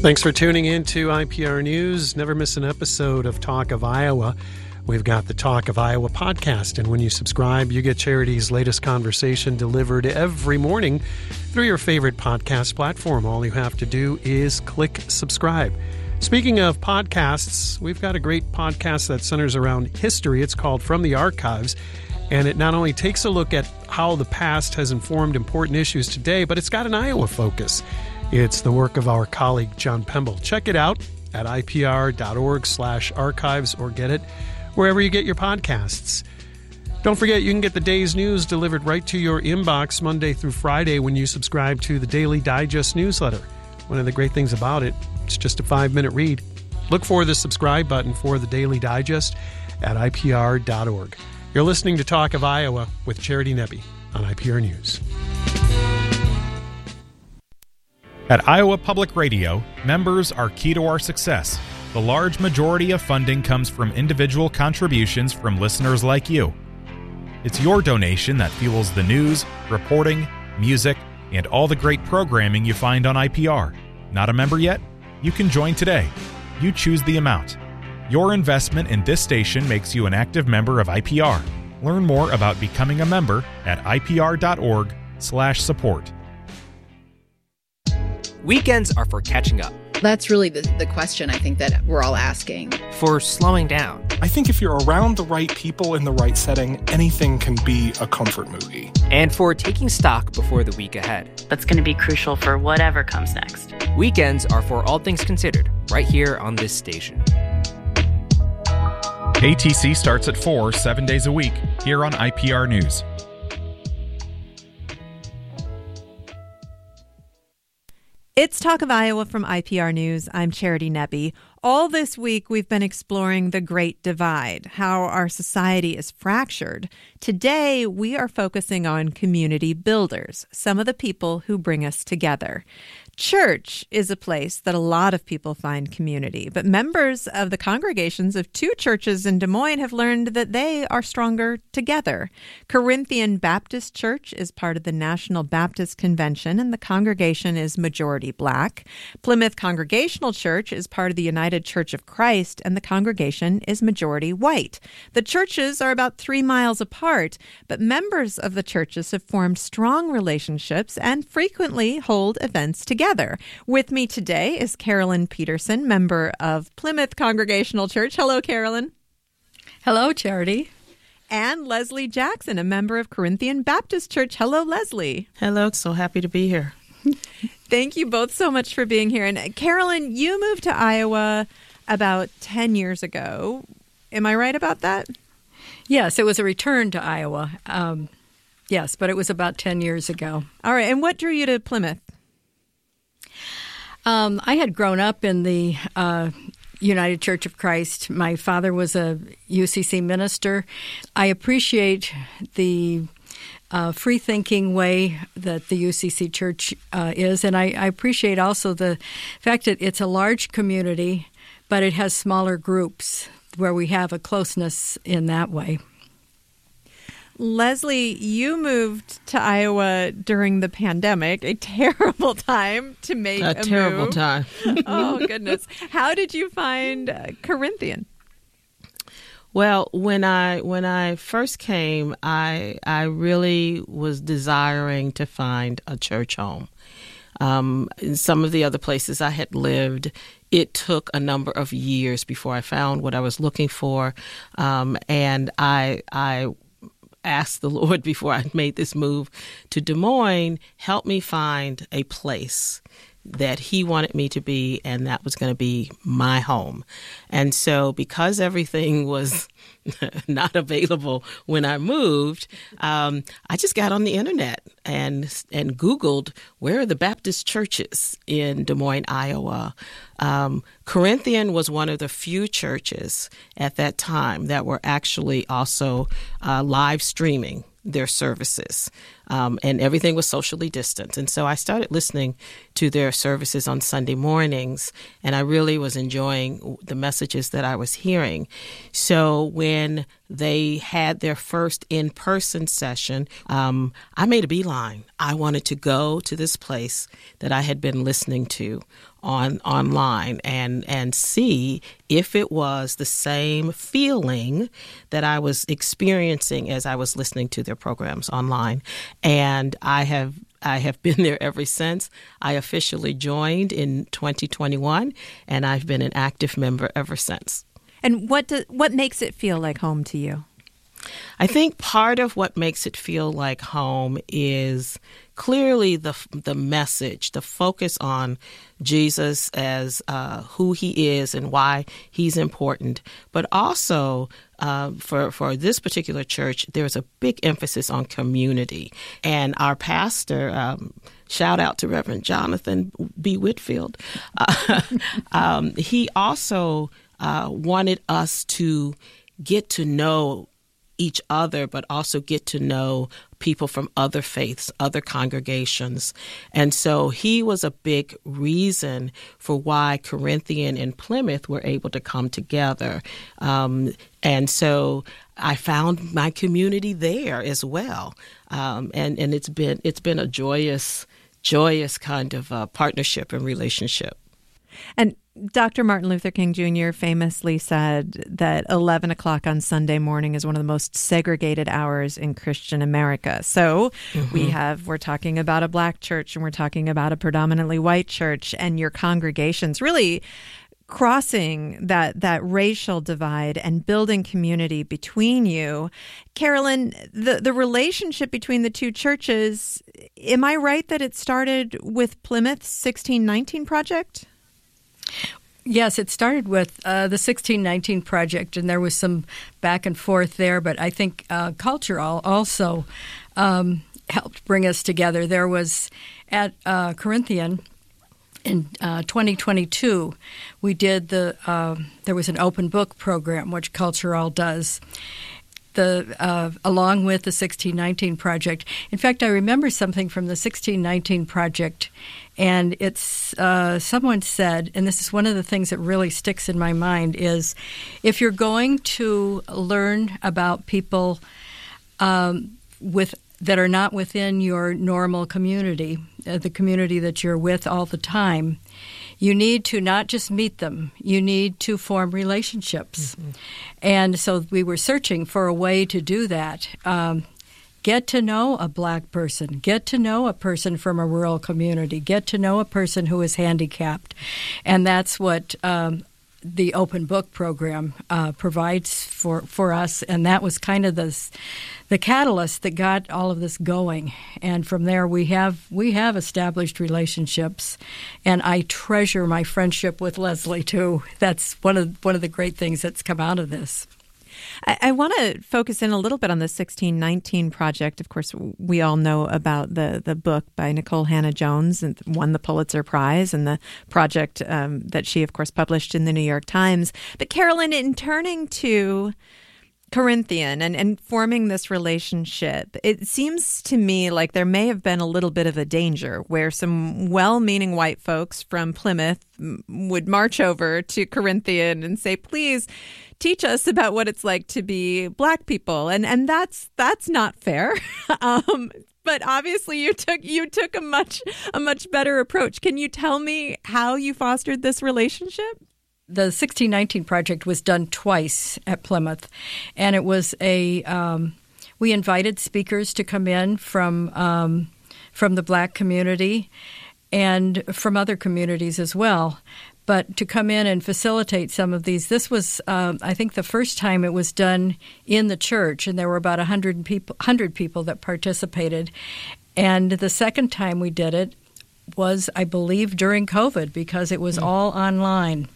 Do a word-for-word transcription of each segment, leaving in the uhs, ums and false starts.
Thanks for tuning in to I P R News. Never miss an episode of Talk of Iowa. We've got the Talk of Iowa podcast, and when you subscribe, you get Charity's latest conversation delivered every morning through your favorite podcast platform. All you have to do is click subscribe. Speaking of podcasts, we've got a great podcast that centers around history. It's called From the Archives, and it not only takes a look at how the past has informed important issues today, but it's got an Iowa focus. It's the work of our colleague, John Pemble. Check it out at ipr.org slash archives or get it wherever you get your podcasts. Don't forget, you can get the day's news delivered right to your inbox Monday through Friday when you subscribe to the Daily Digest newsletter. One of the great things about it, it's just a five-minute read. Look for the subscribe button for the Daily Digest at I P R dot org. You're listening to Talk of Iowa with Charity Nebbe on I P R News. At Iowa Public Radio, members are key to our success. The large majority of funding comes from individual contributions from listeners like you. It's your donation that fuels the news, reporting, music, and all the great programming you find on I P R. Not a member yet? You can join today. You choose the amount. Your investment in this station makes you an active member of I P R. Learn more about becoming a member at ipr.org slash support. Weekends are for catching up. That's really the, the question I think that we're all asking. For slowing down. I think if you're around the right people in the right setting, anything can be a comfort movie. And for taking stock before the week ahead. That's going to be crucial for whatever comes next. Weekends are for All Things Considered, right here on this station. A T C starts at four, seven days a week, here on I P R News. It's Talk of Iowa from I P R News. I'm Charity Nebbe. All this week, we've been exploring the Great Divide, how our society is fractured. Today, we are focusing on community builders, some of the people who bring us together. Church is a place that a lot of people find community, but members of the congregations of two churches in Des Moines have learned that they are stronger together. Corinthian Baptist Church is part of the National Baptist Convention, and the congregation is majority black. Plymouth Congregational Church is part of the United Church of Christ, and the congregation is majority white. The churches are about three miles apart, but members of the churches have formed strong relationships and frequently hold events together. With me today is Carolyn Peterson, member of Plymouth Congregational Church. Hello, Carolyn. Hello, Charity. And Leslie Jackson, a member of Corinthian Baptist Church. Hello, Leslie. Hello. So happy to be here. Thank you both so much for being here. And Carolyn, you moved to Iowa about ten years ago. Am I right about that? Yes, it was a return to Iowa. Um, yes, but it was about ten years ago. All right. And what drew you to Plymouth? Um, I had grown up in the uh, United Church of Christ. My father was a U C C minister. I appreciate the uh, free-thinking way that the U C C Church uh, is, and I, I appreciate also the fact that it's a large community, but it has smaller groups where we have a closeness in that way. Leslie, you moved to Iowa during the pandemic, a terrible time to make a, a terrible move. time. Oh, goodness. How did you find uh, Corinthian? Well, when I when I first came, I I really was desiring to find a church home. Um, in some of the other places I had lived, it took a number of years before I found what I was looking for, um, and I I. asked the Lord before I made this move to Des Moines, help me find a place that he wanted me to be, and that was going to be my home. And so because everything was not available when I moved, um, I just got on the internet and and Googled where are the Baptist churches in Des Moines, Iowa. Um, Corinthian was one of the few churches at that time that were actually also uh, live streaming their services, um, and everything was socially distant. And so I started listening to their services on Sunday mornings, and I really was enjoying the messages that I was hearing. So when they had their first in-person session, um, I made a beeline. I wanted to go to this place that I had been listening to on online and and see if it was the same feeling that I was experiencing as I was listening to their programs online. And I have I have been there ever since. I officially joined in twenty twenty-one, and I've been an active member ever since. And what do, what makes it feel like home to you? I think part of what makes it feel like home is clearly the the message, the focus on Jesus as uh, who he is and why he's important. But also uh, for, for this particular church, there's a big emphasis on community. And our pastor, um, shout out to Reverend Jonathan B. Whitfield, uh, um, he also uh, wanted us to get to know each other, but also get to know people from other faiths, other congregations. And so he was a big reason for why Corinthian and Plymouth were able to come together. Um, and so I found my community there as well. Um, and, and it's been it's been a joyous, joyous kind of uh, partnership and relationship. And Doctor Martin Luther King Junior famously said that eleven o'clock on Sunday morning is one of the most segregated hours in Christian America. So mm-hmm. we have, we're talking about a black church and we're talking about a predominantly white church, and your congregations really crossing that that racial divide and building community between you. Carolyn, the, the relationship between the two churches, am I right that it started with Plymouth's sixteen nineteen Project? Yes, it started with uh, the sixteen nineteen Project, and there was some back and forth there, but I think uh, culture also um, helped bring us together. There was at uh, Corinthian in uh, twenty twenty-two, we did the, uh, there was an open book program, which Cultural does. The, uh, along with the sixteen nineteen Project. In fact, I remember something from the sixteen nineteen Project, and it's uh, someone said, and this is one of the things that really sticks in my mind, is if you're going to learn about people um, with that are not within your normal community, uh, the community that you're with all the time, you need to not just meet them, you need to form relationships. Mm-hmm. And so we were searching for a way to do that. Um, get to know a black person, get to know a person from a rural community, get to know a person who is handicapped. And that's what um, the open book program uh, provides for, for us. And that was kind of the, the catalyst that got all of this going. And from there, we have we have established relationships. And I treasure my friendship with Leslie, too. That's one of one of the great things that's come out of this. I, I want to focus in a little bit on the sixteen nineteen Project. Of course, we all know about the, the book by Nicole Hannah-Jones and won the Pulitzer Prize, and the project um, that she, of course, published in the New York Times. But Carolyn, in turning to Corinthian and, and forming this relationship, it seems to me like there may have been a little bit of a danger where some well-meaning white folks from Plymouth would march over to Corinthian and say, please teach us about what it's like to be black people. And and that's that's not fair. um, but obviously you took you took a much a much better approach. Can you tell me how you fostered this relationship? The sixteen nineteen Project was done twice at Plymouth, and it was a um, we invited speakers to come in from um, from the black community and from other communities as well. But to come in and facilitate some of these, this was, um, I think, the first time it was done in the church, and there were about one hundred people, one hundred people that participated. And the second time we did it was, I believe, during COVID, because it was mm. all online.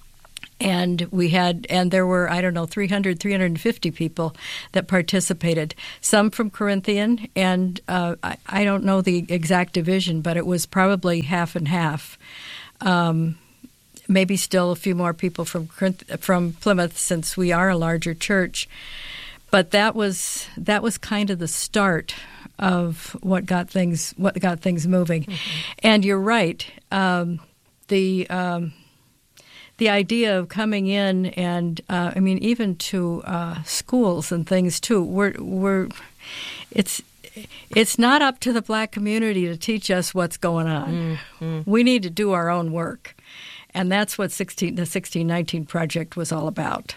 And we had, and there were, I don't know, three hundred, three hundred fifty people that participated, some from Corinthian, and uh, I, I don't know the exact division, but it was probably half and half. Um, maybe still a few more people from from Plymouth, since we are a larger church. But that was that was kind of the start of what got things what got things moving. Mm-hmm. And you're right, um, the. Um, the idea of coming in and, uh, I mean, even to uh, schools and things too, we're, we're, it's, it's not up to the Black community to teach us what's going on. Mm-hmm. We need to do our own work. And that's what sixteen, the sixteen nineteen Project was all about.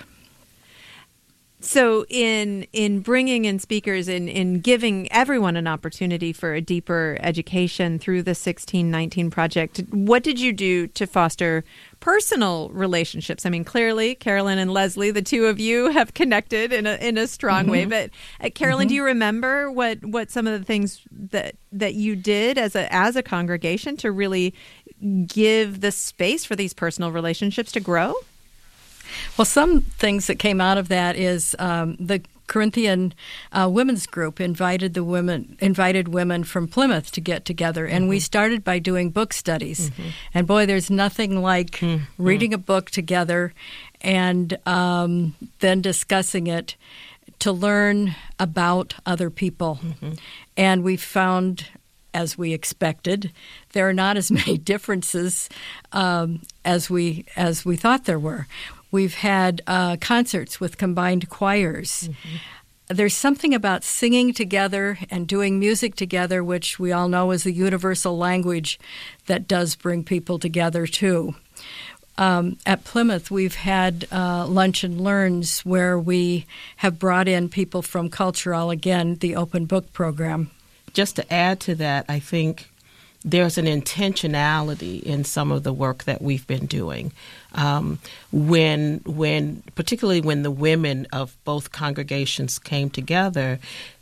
So in in bringing in speakers, in, in giving everyone an opportunity for a deeper education through the sixteen nineteen Project, what did you do to foster personal relationships? I mean, clearly, Carolyn and Leslie, the two of you have connected in a in a strong mm-hmm. way. But uh, Carolyn, mm-hmm. do you remember what, what some of the things that that you did as a as a congregation to really give the space for these personal relationships to grow? Well, some things that came out of that is um, the Corinthian uh, women's group invited the women invited women from Plymouth to get together, and mm-hmm. we started by doing book studies. Mm-hmm. And boy, there's nothing like mm-hmm. reading a book together and um, then discussing it to learn about other people. Mm-hmm. And we found, as we expected, there are not as many differences um, as we as we thought there were. We've had uh, concerts with combined choirs. Mm-hmm. There's something about singing together and doing music together, which we all know is the universal language that does bring people together, too. Um, at Plymouth, we've had uh, lunch and learns where we have brought in people from Cultural, again, the open book program. Just to add to that, I think there's an intentionality in some of the work that we've been doing. Um, when, when, particularly when the women of both congregations came together,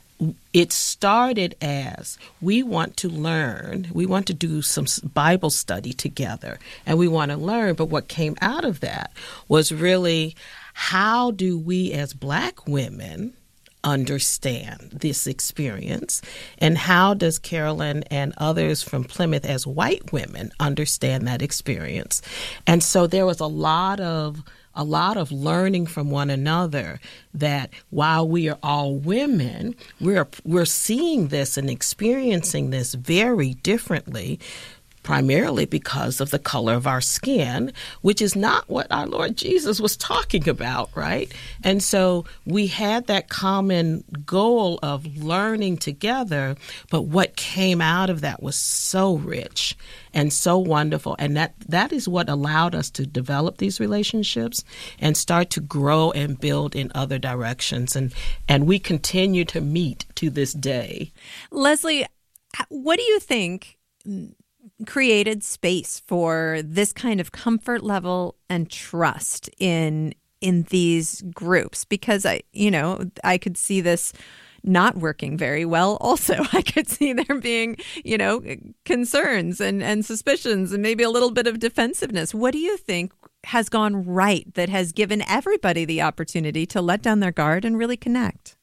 it started as we want to learn, we want to do some Bible study together, and we want to learn. But what came out of that was really, how do we as Black women understand this experience, and how does Carolyn and others from Plymouth as white women understand that experience? And so there was a lot of a lot of learning from one another, that while we are all women, we're we're seeing this and experiencing this very differently, primarily because of the color of our skin, which is not what our Lord Jesus was talking about, right? And so we had that common goal of learning together, but what came out of that was so rich and so wonderful. And that that is what allowed us to develop these relationships and start to grow and build in other directions. And, and we continue to meet to this day. Leslie, what do you think created space for this kind of comfort level and trust in in these groups? Because I, you know, I could see this not working very well. Also, I could see there being, you know, concerns and, and suspicions and maybe a little bit of defensiveness. What do you think has gone right that has given everybody the opportunity to let down their guard and really connect?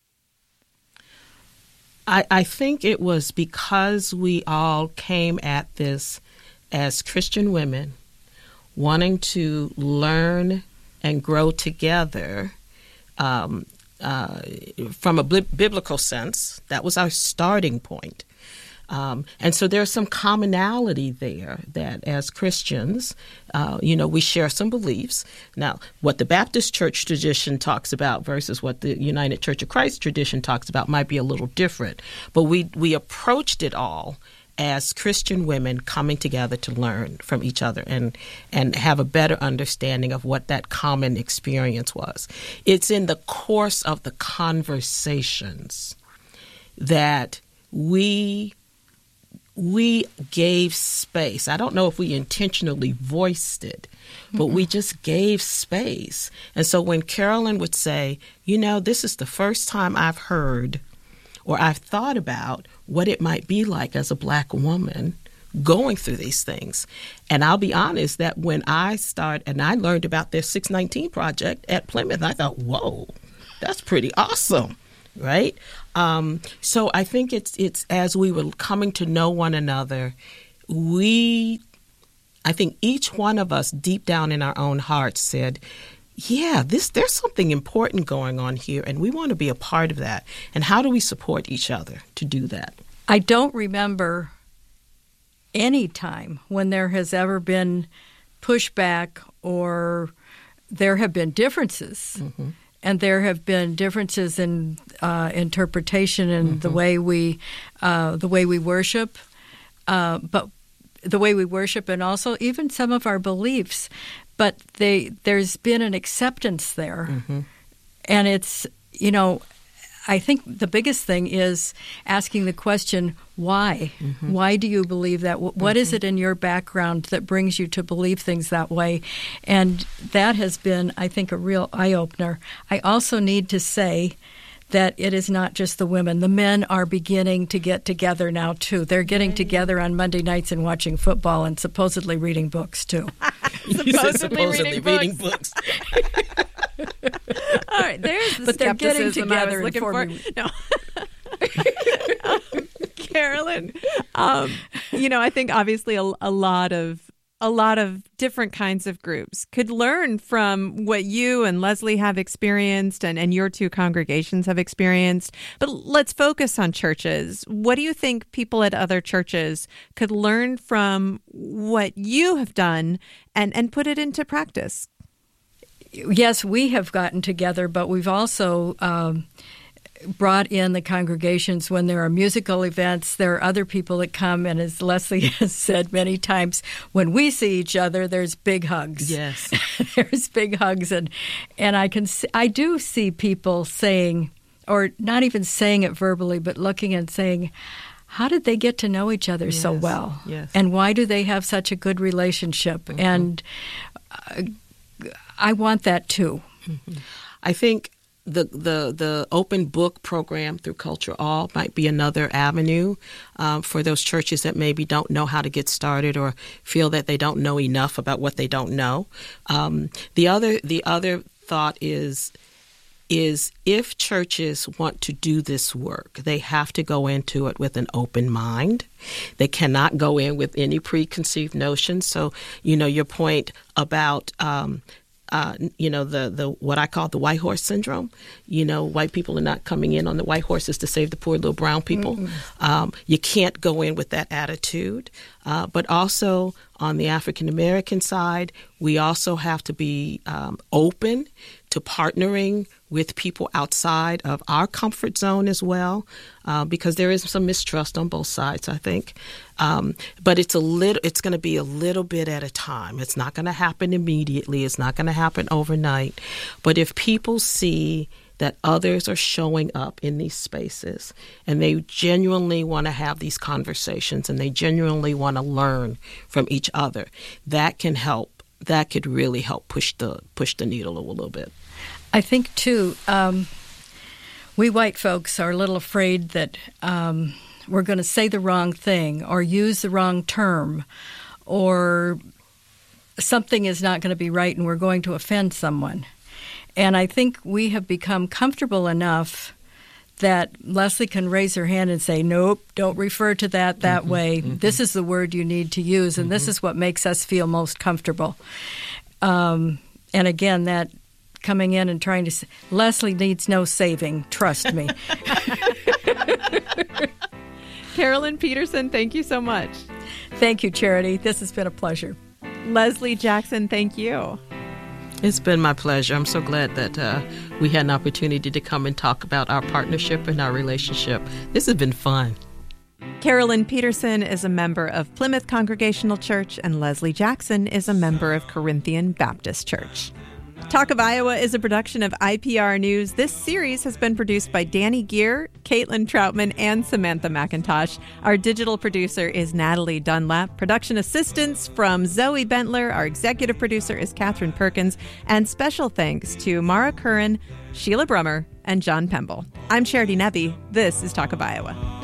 I, I think it was because we all came at this as Christian women, wanting to learn and grow together um, uh, from a bi- biblical sense. That was our starting point. Um, and so there's some commonality there that as Christians, uh, you know, we share some beliefs. Now, what the Baptist church tradition talks about versus what the United Church of Christ tradition talks about might be a little different. But we, we approached it all as Christian women coming together to learn from each other and, and have a better understanding of what that common experience was. It's in the course of the conversations that we we gave space. I don't know if we intentionally voiced it, but mm-hmm. we just gave space. And so when Carolyn would say, you know, this is the first time I've heard or I've thought about what it might be like as a Black woman going through these things. And I'll be honest that when I started and I learned about their six nineteen Project at Plymouth, I thought, whoa, that's pretty awesome. Right? Um, so I think it's it's as we were coming to know one another, we, I think each one of us deep down in our own hearts said, yeah, this there's something important going on here, and we want to be a part of that. And how do we support each other to do that? I don't remember any time when there has ever been pushback, or there have been differences. Mm-hmm. And there have been differences in uh, interpretation and mm-hmm. the way we uh, the way we worship, uh, but the way we worship, and also even some of our beliefs. But they there's been an acceptance there, mm-hmm. and it's you know, I think the biggest thing is asking the question, why? Mm-hmm. Why do you believe that? What mm-hmm. is it in your background that brings you to believe things that way? And that has been, I think, a real eye-opener. I also need to say that it is not just the women. The men are beginning to get together now, too. They're getting together on Monday nights and watching football and supposedly reading books, too. supposedly, supposedly reading books. Reading books. All right, there's the but they're getting skepticism together I was looking and for. No. um, Carolyn, um, you know, I think obviously a, a lot of a lot of different kinds of groups could learn from what you and Leslie have experienced and, and your two congregations have experienced. But let's focus on churches. What do you think people at other churches could learn from what you have done and, and put it into practice? Yes, we have gotten together, but we've also um, brought in the congregations when there are musical events. There are other people that come, and as Leslie has said many times, when we see each other, there's big hugs. Yes, there's big hugs, and and I can see, I do see people saying, or not even saying it verbally, but looking and saying, how did they get to know each other yes. so well? Yes. And why do they have such a good relationship? Mm-hmm. And uh, I want that too. Mm-hmm. I think the the the open book program through Culture All might be another avenue um, for those churches that maybe don't know how to get started or feel that they don't know enough about what they don't know. Um, the other the other thought is is if churches want to do this work, they have to go into it with an open mind. They cannot go in with any preconceived notions. So, you know, your point about um, Uh, you know, the, the what I call the white horse syndrome. You know, white people are not coming in on the white horses to save the poor little brown people. Mm-hmm. Um, you can't go in with that attitude. Uh, but also on the African American side, we also have to be um, open to partnering with people outside of our comfort zone as well, uh, because there is some mistrust on both sides, I think. Um, but it's a little, it's going to be a little bit at a time. It's not going to happen immediately. It's not going to happen overnight. But if people see that others are showing up in these spaces and they genuinely want to have these conversations and they genuinely want to learn from each other, that can help. That could really help push the push the needle a little bit. I think, too, um, we white folks are a little afraid that um, we're going to say the wrong thing or use the wrong term, or something is not going to be right and we're going to offend someone. And I think we have become comfortable enough that Leslie can raise her hand and say, nope, don't refer to that that mm-hmm, way. Mm-hmm. This is the word you need to use, and mm-hmm. this is what makes us feel most comfortable. Um, and again, that coming in and trying to say, Leslie needs no saving, trust me. Carolyn Peterson, thank you so much. Thank you, Charity. This has been a pleasure. Leslie Jackson, thank you. It's been my pleasure. I'm so glad that uh, we had an opportunity to come and talk about our partnership and our relationship. This has been fun. Carolyn Peterson is a member of Plymouth Congregational Church, and Leslie Jackson is a member of Corinthian Baptist Church. Talk of Iowa is a production of I P R News. This series has been produced by Danny Gear, Caitlin Troutman, and Samantha McIntosh. Our digital producer is Natalie Dunlap. Production assistance from Zoe Bentler. Our executive producer is Catherine Perkins. And special thanks to Mara Curran, Sheila Brummer, and John Pemble. I'm Charity Nebbe. This is Talk of Iowa.